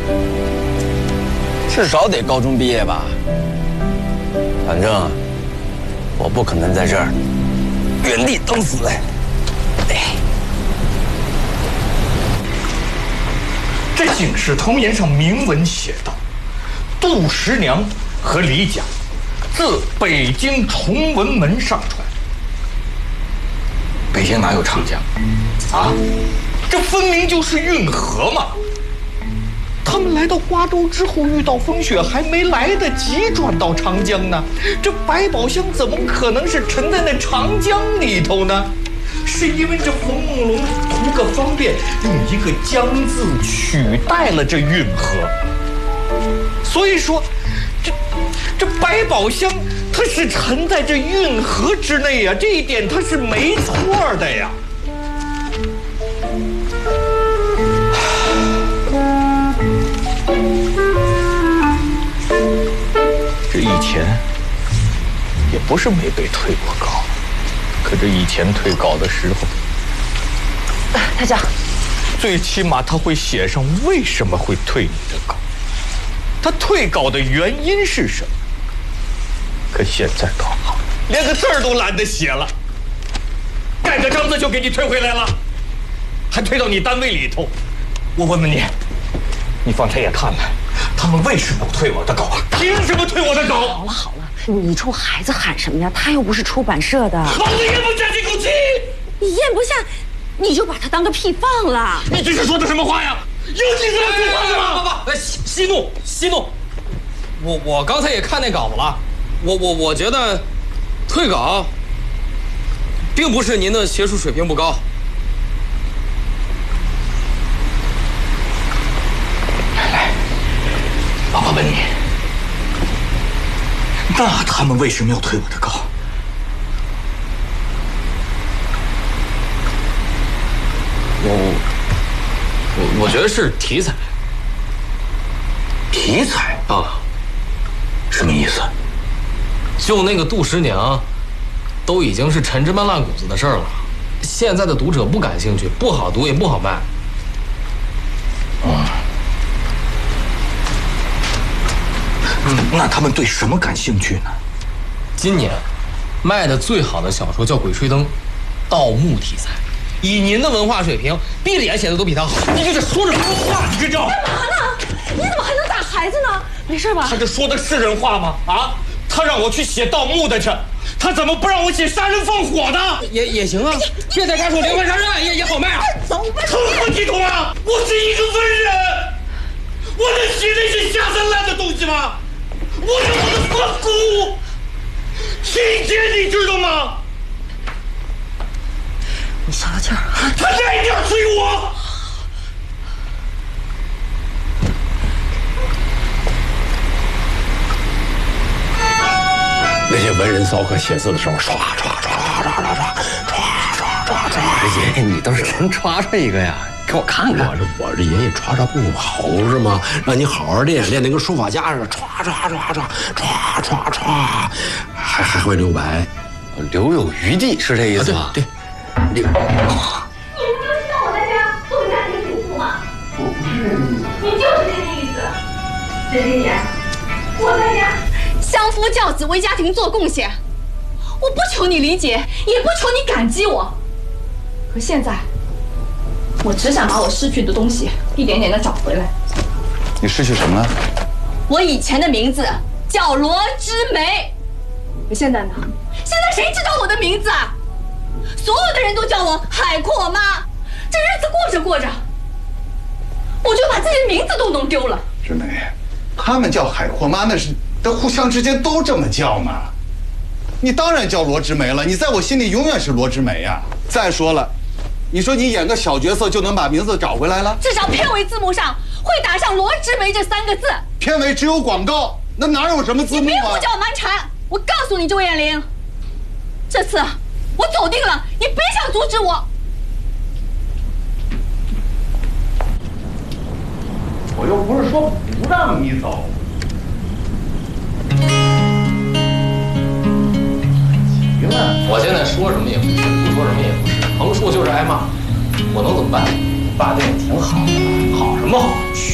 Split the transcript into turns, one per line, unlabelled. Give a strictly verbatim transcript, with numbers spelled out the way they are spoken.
至少得高中毕业吧。反正我不可能在这儿原地等死。哎，
这《警世通言》上明文写道：杜十娘和李甲自北京崇文门上船。北京哪有长江啊？这分明就是运河嘛！他们来到瓜州之后遇到风雪，还没来得及转到长江呢。这百宝箱怎么可能是沉在那长江里头呢？是因为这冯梦龙图个方便，用一个“江”字取代了这运河。所以说，这这百宝箱它是沉在这运河之内呀，这一点它是没错的呀。这以前也不是没被退过稿，可这以前退稿的时候，
台长，
最起码他会写上为什么会退你的稿，他退稿的原因是什么。可现在倒好，连个字儿都懒得写了，盖个章子就给你退回来了，还退到你单位里头。我问问你，你方才也看了，他们为什么退我的稿？凭什么退我的稿？
好了好了，你冲孩子喊什么呀？他又不是出版社的。
老子咽不下这口气。
你咽不下，你就把他当个屁放了。
你这是说的什么话呀？有几个人说话的吗？
爸爸，息息怒，息怒！我我刚才也看那稿子了，我我我觉得，退稿，并不是您的学术水平不高。
来来，爸爸问你，那他们为什么要退我的稿？
我我我觉得是题材。
题材
啊？
什么意思？
就那个杜十娘，都已经是陈芝麻烂谷子的事儿了。现在的读者不感兴趣，不好读也不好卖。
嗯。嗯，那他们对什么感兴趣呢？
今年卖的最好的小说叫《鬼吹灯》，盗墓题材。以您的文化水平，闭着眼写的都比他好。你这是说着什么话？你这叫
干嘛呢？你怎么还能打孩子呢？没事吧？
他这说的是人话吗？啊，他让我去写盗墓的去，他怎么不让我写杀人放火的？
也也行啊，变态杀手连环杀人案也也好卖啊。
走吧，
成何体统啊！我是一个文人，我能写那些下三滥的东西吗？我有我的风骨，情节你知道吗？
你消消气儿啊！
他在一点追我。
那些文人骚客写字的时候，唰唰唰唰唰唰唰唰唰唰。
爷爷，你倒是真唰唰一个呀！给我看看。
我这我这爷爷唰唰不好是吗？让你好好练练，那个书法家似的，唰唰唰唰唰唰唰，还还会留白，
留有余地是这意思吗？
对对。
你们就知道我在家做家庭主妇吗？我不是这个意思。你就是这个意思。这些年，我在家相夫教子，为家庭做贡献。我不求你理解，也不求你感激我。可现在，我只想把我失去的东西一点点的找回来。
你失去什么了？
我以前的名字叫罗之梅，可现在呢？现在谁知道我的名字啊？所有的人都叫我海阔妈，这日子过着过着，我就把自己的名字都弄丢了。
之梅，他们叫海阔妈，那是那互相之间都这么叫嘛。你当然叫罗之梅了，你在我心里永远是罗之梅呀。再说了，你说你演个小角色就能把名字找回来了？
至少片尾字幕上会打上罗之梅这三个字。
片尾只有广告，那哪有什么字幕啊？
你别胡搅蛮缠！我告诉你，周艳玲，这次我走定了，你别想阻止我。
我又不是说不让你走。行了，
我现在说什么也不是，不说什么也不是，横竖就是挨骂，我能怎么办？
爸对你挺好的，好什么好？